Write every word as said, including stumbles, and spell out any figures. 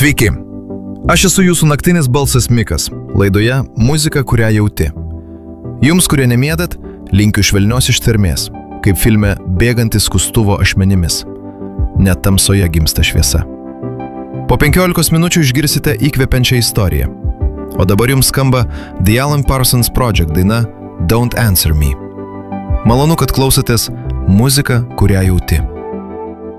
Sveiki, aš esu jūsų naktinis balsas Mikas, laidoje Muzika, kurią jauti. Jums, kurie nemiedat, linkiu švelnios ištvermės, kaip filme Bėgantis skustuvo ašmenimis. Net tamsoje gimsta šviesa. Po penkiolikos minučių išgirsite įkvepiančią istoriją. O dabar jums skamba The Alan Parsons Project daina Don't Answer Me. Malonu, kad klausotės Muzika, kurią jauti.